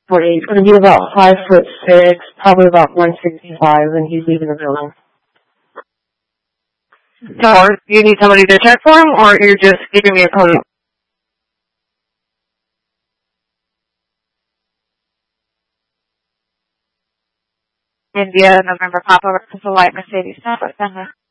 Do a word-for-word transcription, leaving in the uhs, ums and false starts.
forty. He's going to be about five foot six, probably about one sixty-five, and he's leaving the building. So, you need somebody to check for him, or you're just giving me a code? India, November, Papa, White Mercedes, Southwest Denver.